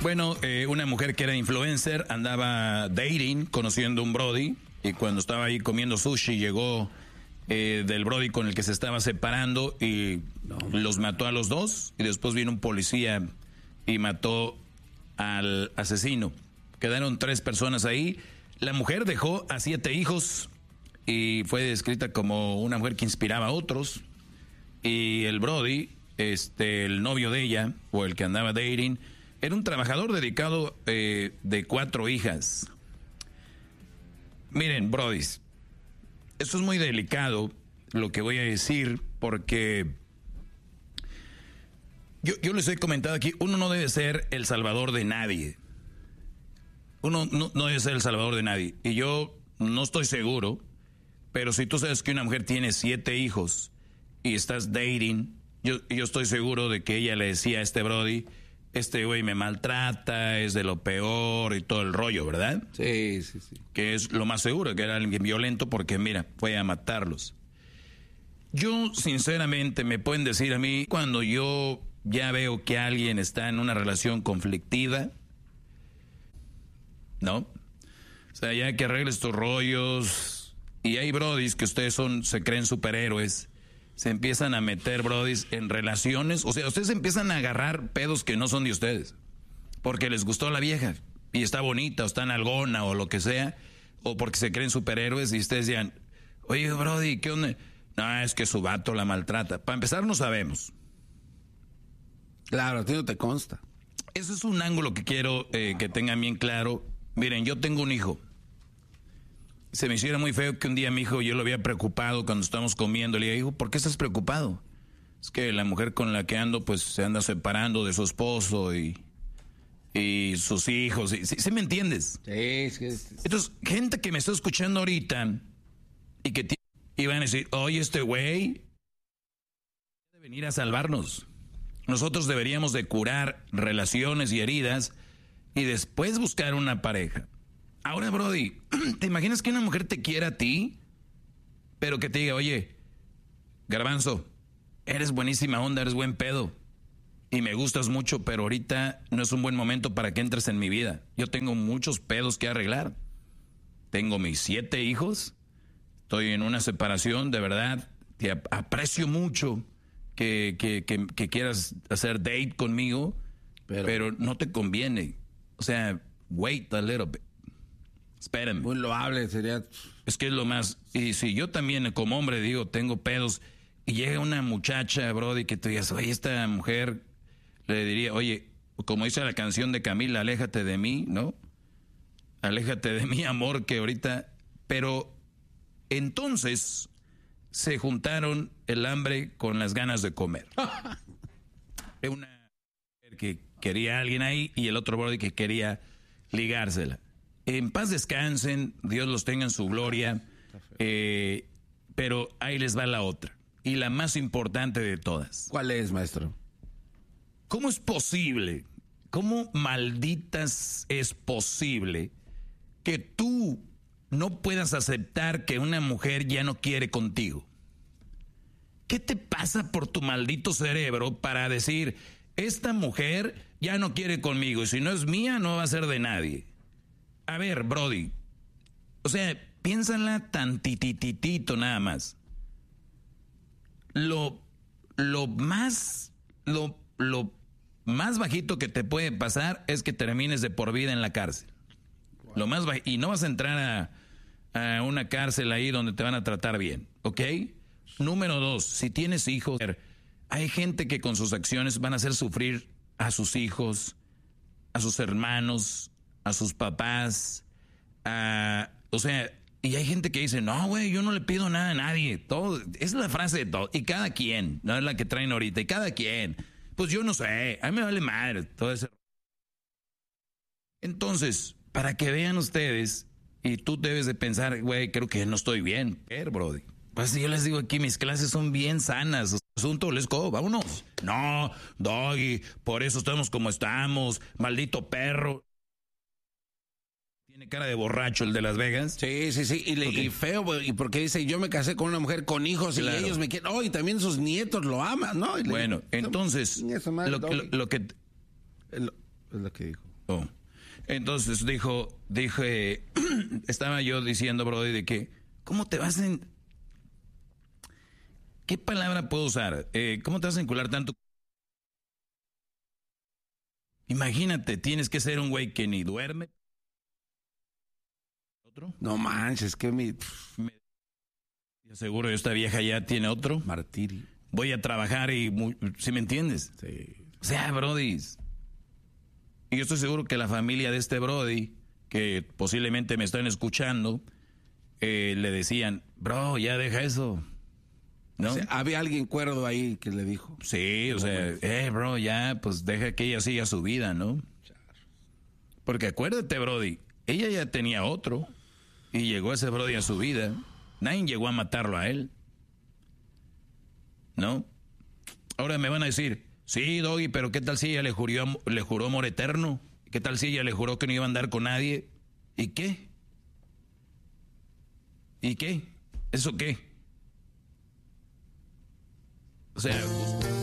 Bueno, una mujer que era influencer andaba dating, conociendo un brody, y cuando estaba ahí comiendo sushi llegó del brody con el que se estaba separando y los mató a los dos, y después vino un policía y mató al asesino. Quedaron 3 personas ahí. La mujer dejó a 7 hijos y fue descrita como una mujer que inspiraba a otros. Y el brody, el novio de ella, o el que andaba dating, era un trabajador dedicado de 4 hijas. Miren, brodis, esto es muy delicado lo que voy a decir, porque yo les he comentado aquí, uno no debe ser el salvador de nadie. Uno no debe ser el salvador de nadie. Y yo no estoy seguro, pero si tú sabes que una mujer tiene 7 hijos y estás dating, yo estoy seguro de que ella le decía a este brody, este güey me maltrata, es de lo peor y todo el rollo, ¿verdad? Sí, sí, sí. Que es lo más seguro, que era alguien violento porque, mira, fue a matarlos. Yo, sinceramente, me pueden decir a mí, cuando yo ya veo que alguien está en una relación conflictiva, ¿no? O sea, ya que arregles tus rollos, y hay brodis que ustedes se creen superhéroes, se empiezan a meter, brodis, en relaciones. O sea, ustedes empiezan a agarrar pedos que no son de ustedes, porque les gustó la vieja, y está bonita, o está nalgona, o lo que sea, o porque se creen superhéroes, y ustedes digan, oye, brody, ¿qué onda? No, es que su vato la maltrata. Para empezar, no sabemos. Claro, a ti no te consta. Ese es un ángulo que quiero que tengan bien claro. Miren, yo tengo un hijo. Se me hiciera muy feo que un día mi hijo, yo lo había preocupado cuando estábamos comiendo. Le digo, ¿por qué estás preocupado? Es que la mujer con la que ando, pues se anda separando de su esposo y sus hijos. ¿Sí me entiendes? Sí. Entonces, gente que me está escuchando ahorita y que van a decir, oye, este güey debe venir a salvarnos. Nosotros deberíamos de curar relaciones y heridas y después buscar una pareja. Ahora, brody, ¿te imaginas que una mujer te quiera a ti? Pero que te diga, oye, Garbanzo, eres buenísima onda, eres buen pedo. Y me gustas mucho, pero ahorita no es un buen momento para que entres en mi vida. Yo tengo muchos pedos que arreglar. Tengo mis 7 hijos. Estoy en una separación, de verdad. Te aprecio mucho que quieras hacer date conmigo, pero no te conviene. O sea, wait a little bit. Espérame. Muy loable sería. Es que es lo más. Y si yo también, como hombre, digo, tengo pedos, y llega una muchacha, brody, que te digas, oye, esta mujer, le diría, oye, como dice la canción de Camila, aléjate de mí, ¿no? Aléjate de mí, amor, que ahorita. Pero entonces se juntaron el hambre con las ganas de comer. Una mujer que quería a alguien ahí y el otro brody que quería ligársela. En paz descansen, Dios los tenga en su gloria, pero ahí les va la otra, y la más importante de todas. ¿Cuál es, maestro? ¿Cómo es posible, cómo malditas es posible que tú no puedas aceptar que una mujer ya no quiere contigo? ¿Qué te pasa por tu maldito cerebro para decir, esta mujer ya no quiere conmigo, y si no es mía, no va a ser de nadie? A ver, brody, o sea, piénsala tantititito nada más. Lo más bajito que te puede pasar es que termines de por vida en la cárcel. Wow. Lo más y no vas a entrar a una cárcel ahí donde te van a tratar bien, ¿ok? Número 2, si tienes hijos, hay gente que con sus acciones van a hacer sufrir a sus hijos, a sus hermanos, a sus papás, o sea, y hay gente que dice, no, güey, yo no le pido nada a nadie, todo, es la frase de todo, y cada quien, no es la que traen ahorita, y cada quien, pues yo no sé, a mí me vale madre, todo eso. Entonces, para que vean ustedes, y tú debes de pensar, güey, creo que no estoy bien, brody. Pues yo les digo aquí, mis clases son bien sanas, asunto, let's go, vámonos. No, doggy, por eso estamos como estamos, maldito perro. Tiene cara de borracho el de Las Vegas. Sí. Y feo, y porque dice, yo me casé con una mujer con hijos, claro, y ellos me quieren. Oh, y también sus nietos lo aman, ¿no? Bueno, entonces, lo que... Es lo que dijo. Oh. Entonces dije, estaba yo diciendo, Brody, de que, ¿cómo te vas en... ¿Qué palabra puedo usar? ¿Cómo te vas a vincular tanto? Imagínate, tienes que ser un güey que ni duerme. ¿Otro? No manches, que me seguro esta vieja ya tiene otro. martirio. Voy a trabajar y... ¿Sí me entiendes? Sí. O sea, Brody. Y yo estoy seguro que la familia de este Brody, que posiblemente me están escuchando, le decían, bro, ya deja eso. ¿No? O sea, había alguien cuerdo ahí que le dijo. Sí, o sea, bro, ya, pues deja que ella siga su vida, ¿no? Porque acuérdate, Brody, ella ya tenía otro y llegó ese Brody a su vida. Nadie llegó a matarlo a él, ¿no? Ahora me van a decir, sí, Doggy, pero ¿qué tal si ella le juró amor eterno? ¿Qué tal si ella le juró que no iba a andar con nadie? ¿Y qué? ¿Y qué? ¿Eso qué? O sea,